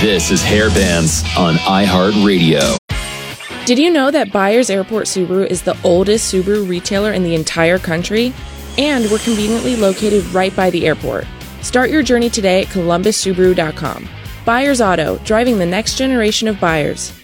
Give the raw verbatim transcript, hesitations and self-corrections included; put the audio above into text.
This is Hairbands on iHeartRadio. Did you know that Byers Airport Subaru is the oldest Subaru retailer in the entire country? And we're conveniently located right by the airport. Start your journey today at columbus subaru dot com. Byers Auto, driving the next generation of buyers.